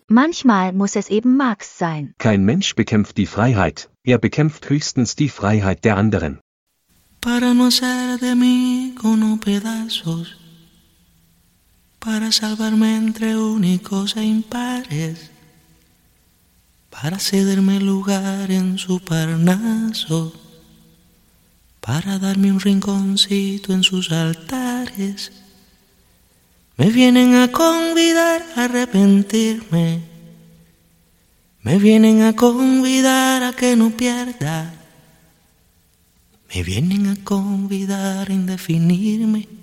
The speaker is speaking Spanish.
Manchmal muss es eben Marx sein. Kein Mensch bekämpft die Freiheit, er bekämpft höchstens die Freiheit der anderen. Para no hacer de mí como pedazos, para salvarme entre únicos e impares, para cederme lugar en su Parnaso, para darme un rinconcito en sus altares. Me vienen a convidar a arrepentirme, me vienen a convidar a que no pierda, me vienen a convidar a indefinirme.